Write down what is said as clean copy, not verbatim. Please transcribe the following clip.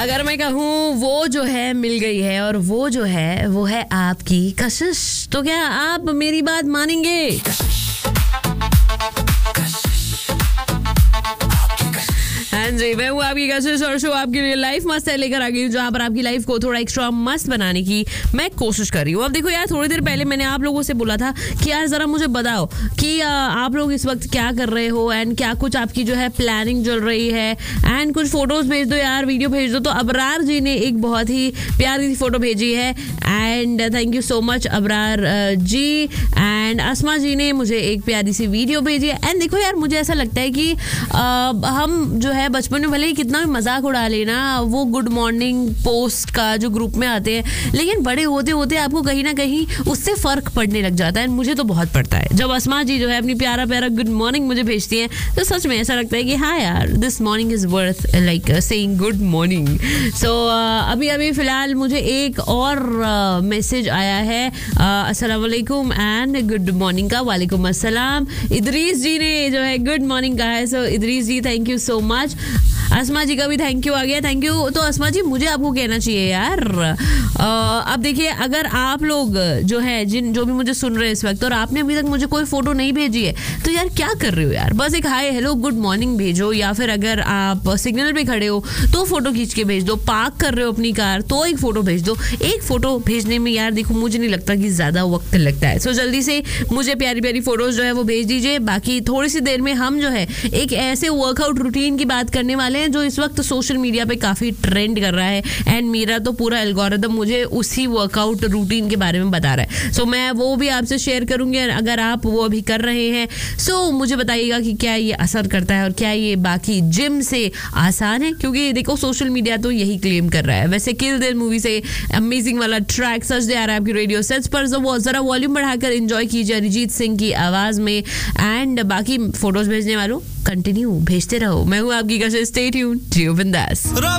अगर मैं कहूँ वो जो है मिल गई है और वो जो है वो है आपकी कशिश, तो क्या आप मेरी बात मानेंगे? हाँ जी, मैं हूँ आपकी कशिश और शो आपके लिए लाइफ मस्त है लेकर आ गई हूँ, जहाँ पर आपकी लाइफ को थोड़ा एक्स्ट्रा मस्त बनाने की मैं कोशिश कर रही हूँ। अब देखो यार, थोड़ी देर पहले मैंने आप लोगों से बोला था कि यार जरा मुझे बताओ कि आप लोग इस वक्त क्या कर रहे हो एंड क्या कुछ आपकी जो है प्लानिंग चल रही है, एंड कुछ फोटोज भेज दो यार, वीडियो भेज दो। तो अबरार जी ने एक बहुत ही प्यारी सी फोटो भेजी है and thank you so much Abrar ji. And अस्मा जी ने मुझे एक प्यारी सी वीडियो भेजी है। एंड देखो यार, मुझे ऐसा लगता है कि हम जो है बचपन में भले ही कितना भी मजाक उड़ा लेना वो गुड मॉर्निंग पोस्ट का जो ग्रुप में आते हैं, लेकिन बड़े होते होते आपको कहीं ना कहीं उससे फर्क पड़ने लग जाता है। मुझे तो बहुत पड़ता है जब अस्मा जी जो है अपनी प्यारा प्यारा गुड मॉर्निंग मुझे भेजती हैं, तो सच में ऐसा लगता है कि हाँ यार, this morning is worth like saying good morning. सो अभी अभी फिलहाल मुझे एक और मैसेज आया है, अस्सलाम वालेकुम एंड गुड मॉर्निंग का। वालेकुम अस्सलाम। इदरीस जी ने जो है गुड मॉर्निंग कहा है, सो इदरीस जी थैंक यू सो मच। अस्मा जी का भी थैंक यू आ गया, थैंक यू। तो अस्मा जी, मुझे आपको कहना चाहिए यार, अब देखिए, अगर आप लोग जो है जो भी मुझे सुन रहे हैं इस वक्त और आपने अभी तक मुझे कोई फोटो नहीं भेजी है, तो यार क्या कर रहे हो यार, बस एक हाय हेलो गुड मॉर्निंग भेजो, या फिर अगर आप सिग्नल पे खड़े हो तो फोटो खींच के भेज दो, पार्क कर रहे हो अपनी कार तो एक फोटो भेज दो। एक फोटो भेजने में यार देखो मुझे नहीं लगता कि ज्यादा वक्त लगता है। सो जल्दी से मुझे प्यारी प्यारी फोटोज जो है वो भेज दीजिए। बाकी थोड़ी सी देर में हम जो है एक ऐसे वर्कआउट रूटीन की बात करने वाले हैं जो इस वक्त सोशल मीडिया पे काफी ट्रेंड कर रहा है, एंड मेरा तो पूरा एल्गोरिदम मुझे उसी वर्कआउट रूटीन के बारे में बता रहा है। सो मैं वो भी आपसे शेयर करूंगी, अगर आप वो अभी कर रहे हैं सो मुझे बताइएगा कि क्या ये असर करता है और क्या ये बाकी जिम से आसान है, क्योंकि देखो सोशल मीडिया तो यही क्लेम कर रहा है। वैसे किल दिल मूवी से अमेजिंग वाला ट्रैक सच दे आ रहा है आपकी रेडियो सेट्स पर, जरा वॉल्यूम बढ़ाकर एंजॉय कीजिए अरिजीत सिंह की आवाज में। एंड बाकी फोटोज भेजने वालों कंटिन्यू भेजते रहो। मैं हूँ आपकी कशिश, स्टे ट्यून्ड, जियो बिंदास।